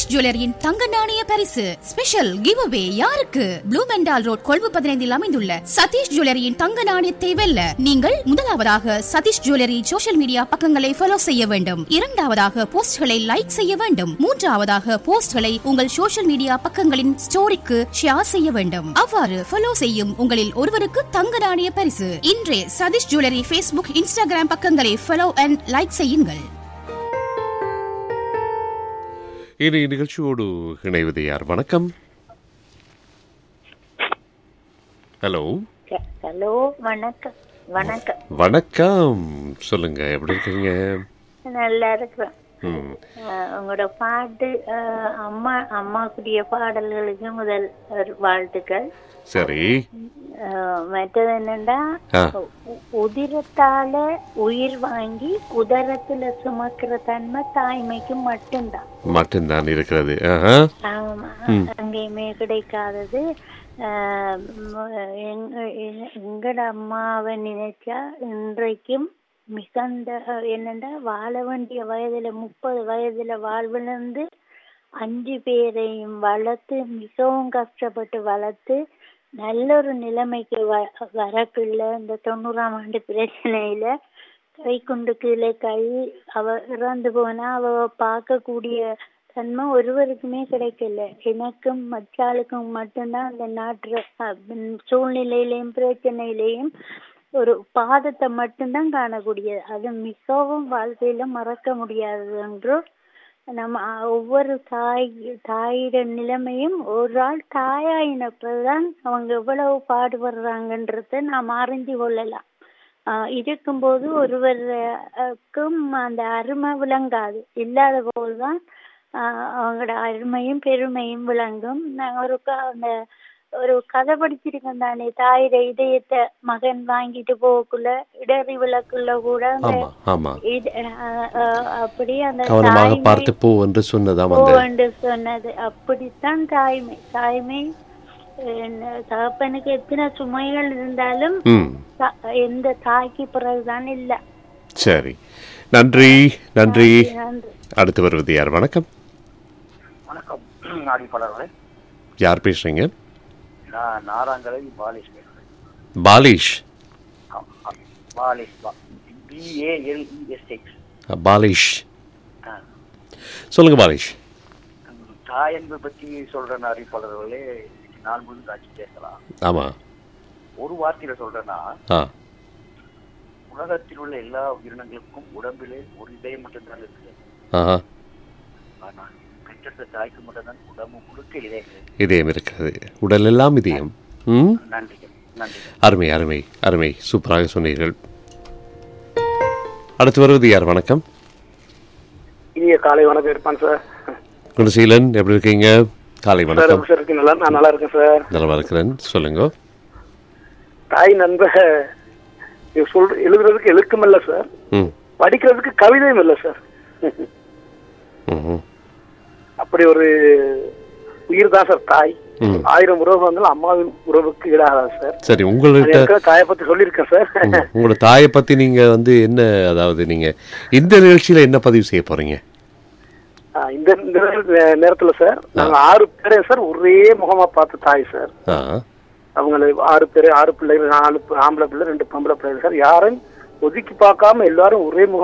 ஜுவல்லரியின் தங்க நாணய பரிசு ஸ்பெஷல் கிவ் அவே யாருக்கு? ப்ளூ மெண்டால் ரோட் கொழும்பு 15 அமைந்துள்ள சதீஷ் ஜுவல்லரியின் தங்க நாணயத்தை வெல்ல நீங்கள் முதலாவதாக சதீஷ் ஜுவல்லரி சோஷியல் மீடியா பக்கங்களை ஃபாலோ செய்ய வேண்டும். இரண்டாவதாக போஸ்ட்களை லைக் செய்ய வேண்டும். மூன்றாவதாக போஸ்ட்களை உங்கள் சோஷியல் மீடியா பக்கங்களின் ஸ்டோரிக்கு ஷேர் செய்ய வேண்டும். அவ்வாறு ஃபாலோ செய்யும் உங்களில் ஒருவருக்கு தங்க நாணய பரிசு. இன்றே சதீஷ் ஜுவல்லரி Facebook, Instagram பக்கங்களை ஃபாலோ அண்ட் லைக் செய்யுங்கள். இனி நிகழ்ச்சியோடு இணைவது யார்? வணக்கம். ஹலோ. ஹலோ, வணக்கம். வணக்கம். வணக்கம். சொல்லுங்க, எப்படி இருக்கீங்க? நல்லா இருக்கிறேன். உங்களோட பாட்டு அம்மாக்குரிய பாடல்களுக்கு முதல் வாழ்த்துக்கள். சரி. மற்றது என்னண்டா, உதிரத்தால உயிர் வாங்கி உதரத்துல சுமக்கிற தன்மை தாய்மைக்கு மட்டும்தான் இருக்கிறது. அங்கேயுமே கிடைக்காதது. எங்கட அம்மாவை நினைச்சா இன்றைக்கும் மிகுந்த என்னண்டா, வாழ வேண்டிய வயதுல 30 வயதுல வாழ்விலிருந்து 5 பேரையும் வளர்த்து மிகவும் கஷ்டப்பட்டு வளர்த்து நல்ல ஒரு நிலைமைக்கு வரக்குள்ள இந்த 90ஆம் ஆண்டு பிரச்சனையில கை கொண்டு கீழே அவ இறந்து போனா அவ பார்க்கக்கூடிய தன்மை ஒருவருக்குமே கிடைக்கல. எனக்கும் மற்றாளுக்கும் மட்டும்தான் அந்த நாட்டு சூழ்நிலையிலையும் பிரச்சனையிலையும் ஒரு பாதத்தை மட்டும்தான் காணக்கூடியது. அது மிகவும் வாழ்க்கையில மறக்க முடியாதது என்று நம்ம ஒவ்வொரு தாயிட நிலைமையும் ஒரு ஆள் தாயாயினப்பதான் அவங்க எவ்வளவு பாடுபடுறாங்கன்றத நாம் அறிந்து கொள்ளலாம். இருக்கும்போது ஒருவருக்கும் அந்த அருமை விளங்காது. இல்லாத போதுதான் அவங்களோட அருமையும் பெருமையும் விளங்கும். அந்த ஒரு கதை படிச்சிருக்கேன் தானே, தாயிட இதயத்தை மகன் வாங்கிட்டு போகக்குள்ள இடறி விளக்குள்ள கூட அப்படி அந்த பார்த்து போ என்று சொன்னது. அப்படித்தான் தாய்மை. தகப்பனுக்கு எத்தனை சுமைகள் இருந்தாலும் எந்த தாய்க்கு பிறகுதான் இல்ல. சரி, நன்றி. நன்றி. அடுத்து வருவது யார்? வணக்கம். வணக்கம். யார் பேசுறீங்க? நாராங்கலை பாலிஷ். பாலிஷ். பாலிஷ். சொல்லுங்க பாலிஷ். தாயன்பு பற்றி சொல்ற அறிவிப்பாளர்களே நாள் முழு காட்சி பேசலாம். ஆமா. ஒரு வார்த்தையில சொல்றேன்னா, உலகத்தில் உள்ள எல்லா உயிரினங்களுக்கும் உடம்பிலே ஒரு இதயம் மட்டும்தான் இருக்குது. ஆனால் பெற்ற தாய்க்கு மட்டும்தான் உடம்பு முழுக்க இதயம் இருக்கிறது. உடல் எல்லாம் இதயம். நன்றி. அருமை அருமை அருமை, சூப்பராக சொன்னீர்கள். அடுத்து வருவது யார்? வணக்கம். இனிய காலை வணக்கம். இருப்பான் சார். குணசீலன், எப்படி இருக்கீங்க? காலை வணக்கம். நான் நல்லா இருக்கேன் சார். நல்லா இருக்கிறேன். சொல்லுங்க. தாய் நண்ப எழுதுறதுக்கு எழுக்கும் இல்ல சார், படிக்கிறதுக்கு கவிதையும் இல்ல சார். அப்படி ஒரு உயிர் தான் சார் தாய். 1000 உறவு வந்தாலும் அம்மாவின் உறவுக்கு ஈடாகாது சார். சரி, உங்கள்கிட்ட தாயை பத்தி சொல்லியிருக்கேன் சார். உங்களோட தாயை பத்தி நீங்க என்ன, அதாவது நீங்க இந்த நிகழ்ச்சியில என்ன பதிவு செய்ய போறீங்க? இந்த நேரத்துல சார் நாங்க 6 பேரே சார் ஒரே முகமா பார்த்த தாய் சார். அவங்க 6 பேரு, 6 பிள்ளைகள், 4 ஆம்பளை பிள்ளை, 2 பொம்பளை பிள்ளைகள் சார். யாரும் ஒதுக்கி பார்க்காம எல்லாரும் ஒரே முகம்